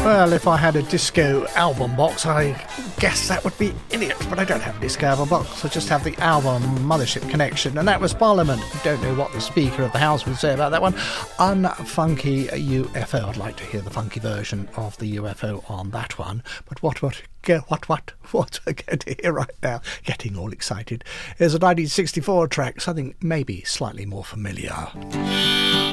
Well, if I had a disco album box, I guess that would be in it, but I don't have a disco album box. I just have the album Mothership Connection, and that was Parliament. I don't know what the Speaker of the House would say about that one. Unfunky UFO. I'd like to hear the funky version of the UFO on that one, but what we're going to hear right now, getting all excited, is a 1964 track, something maybe slightly more familiar.